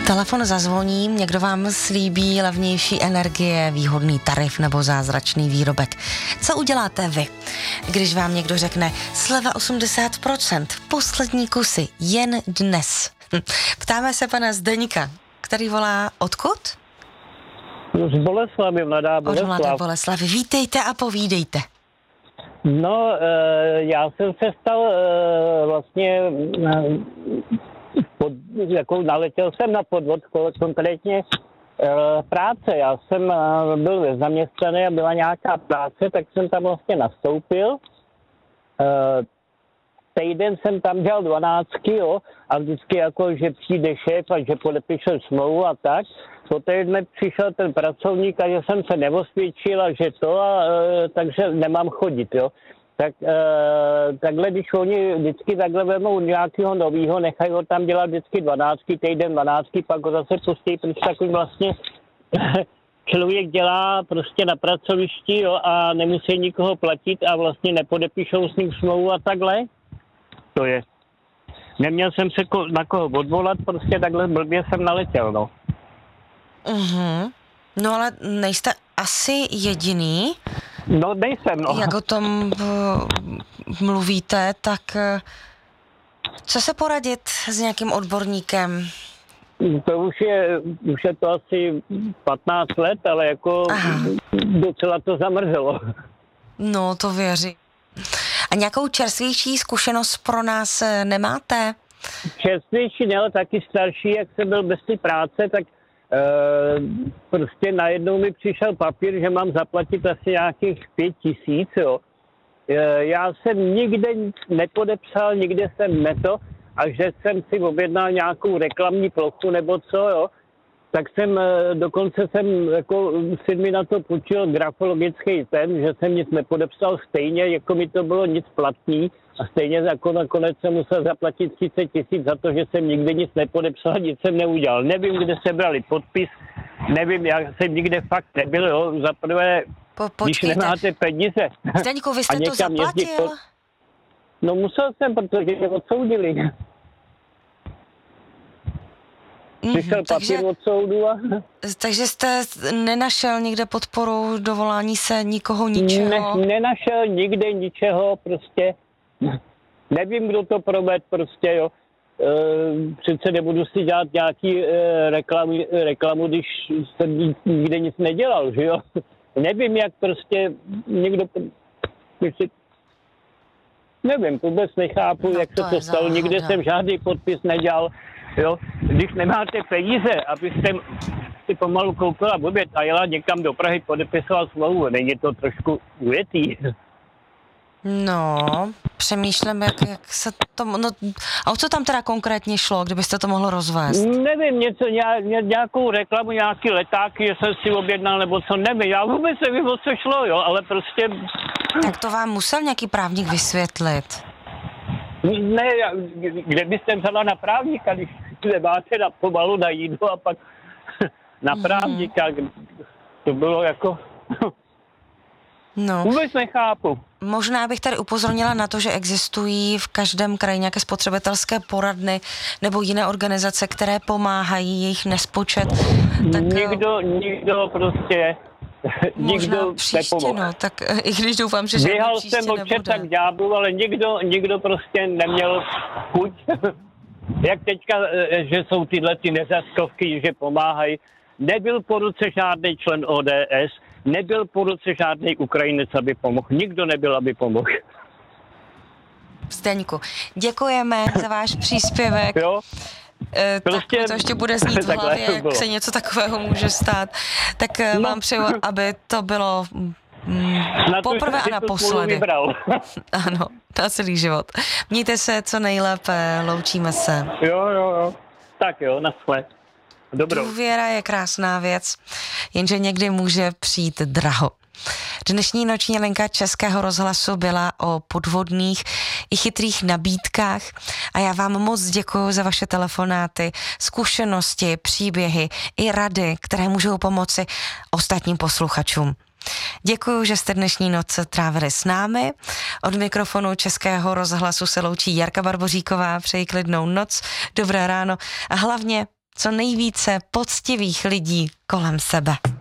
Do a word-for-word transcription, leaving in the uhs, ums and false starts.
Telefon zazvoní, někdo vám slíbí levnější energie, výhodný tarif nebo zázračný výrobek. Co uděláte vy, když vám někdo řekne sleva osmdesát procent, poslední kusy, jen dnes? Ptáme se pana Zdeňka, který volá odkud? Z Boleslavy, Mladá Boleslav. Od Mladé Boleslavy. Vítejte a povídejte. No, e, já jsem se stal e, vlastně, e, pod, jako naletěl jsem na podvod, konkrétně e, práce. Já jsem e, byl zaměstnaný a byla nějaká práce, tak jsem tam vlastně nastoupil. E, týden jsem tam dělal dvanáctky, jo, a vždycky jako, že přijde šéf a že podepíše smlouvu a tak. Poté mi přišel ten pracovník a že jsem se neosvědčil a že to, a, e, takže nemám chodit, jo. Tak e, takhle, když oni vždycky takhle vemou nějakého novýho, nechají ho tam dělat vždycky dvanáctky, týden dvanáctky, pak ho zase pustí, protože takový vlastně člověk dělá prostě na pracovišti, jo, a nemusí nikoho platit a vlastně nepodepíšou s ním smlouvu a takhle. To je. Neměl jsem se ko- na koho odvolat, prostě takhle blbě jsem naletěl, no. Mhm. No ale nejste asi jediný. No nejsem, no. Jak o tom uh, mluvíte, tak uh, co se poradit s nějakým odborníkem? To už je, už je to asi patnáct let, ale jako Aha. docela to zamrzelo. No, to věřím. A nějakou čerstvější zkušenost pro nás nemáte? Čerstvější, ne, ale taky starší, jak jsem byl bez té práce, tak e, prostě najednou mi přišel papír, že mám zaplatit asi nějakých pět tisíc, jo. E, já jsem nikde nic nepodepsal, nikde jsem neto, a že jsem si objednal nějakou reklamní plochu nebo co, jo. Tak jsem, dokonce jsem jako si mi na to půjčil grafologický ten, že jsem nic nepodepsal stejně, jako mi to bylo nic platný a stejně jako nakonec jsem musel zaplatit třicet tisíc za to, že jsem nikdy nic nepodepsal, nic jsem neudělal. Nevím, kde se brali podpis, nevím, já jsem nikde fakt nebyl, jo, za prvé, po, když nemáte peníze. Zdeňku, vy jste to zaplatil? Po... No musel jsem, protože mě odsoudili. Přišel mm, takže, papír od soudu a... Takže jste nenašel nikde podporu, dovolání se nikoho, ničeho? Ne, nenašel nikde ničeho, prostě nevím, kdo to provedl, prostě, jo. E, přece nebudu si dělat nějaký e, reklamu, reklamu, když jsem nikde nic nedělal, že jo. Nevím, jak prostě někdo... Prostě, nevím, vůbec nechápu, no, jak se to stalo, nikde jsem žádný podpis nedělal. Jo, když nemáte peníze, abyste si pomalu koupila oběd a jela někam do Prahy, podepisoval smlouvu, není to trošku ujetý? No, přemýšlím, jak, jak se to... No, a o co tam teda konkrétně šlo, kdybyste to mohl rozvést? Nevím, něco, nějakou reklamu, nějaký letáky, že jsem si objednal, nebo co, nevím, já vůbec nevím, o co šlo, jo, ale prostě... Tak to vám musel nějaký právník vysvětlit. Ne, kde byste vzala na právníka, když nemáte na pomalu na jídlo a pak na právníka, to bylo jako... No. Vůbec nechápu. Možná bych tady upozornila na to, že existují v každém kraji nějaké spotřebitelské poradny nebo jiné organizace, které pomáhají, jejich nespočet. Tak... Nikdo, nikdo prostě... Možná příště, no, tak i když doufám, že žádný příště jsem nebude. Běhal jsem od ďáblu, ale nikdo, nikdo prostě neměl chuť. Jak teďka, že jsou tyhle ty neziskovky, že pomáhají. Nebyl po ruce žádný člen O D S, nebyl po ruce žádný Ukrajinec, aby pomohl. Nikdo nebyl, aby pomohl. Zdeňku, děkujeme za váš příspěvek. Jo. E, prostě, tak to ještě bude znít v hlavě, jak se něco takového může stát. Tak no. Vám přeju, aby to bylo mm, na poprvé a naposledy. Ano, na celý život. Mějte se co nejlépe, loučíme se. Jo, jo, jo. Tak jo, naschle. Dobrou. Důvěra je krásná věc, jenže někdy může přijít draho. Dnešní noční linka Českého rozhlasu byla o podvodných i chytrých nabídkách a já vám moc děkuju za vaše telefonáty, zkušenosti, příběhy i rady, které můžou pomoci ostatním posluchačům. Děkuju, že jste dnešní noc trávili s námi. Od mikrofonu Českého rozhlasu se loučí Jarka Barboříková. Přeji klidnou noc, dobré ráno a hlavně co nejvíce poctivých lidí kolem sebe.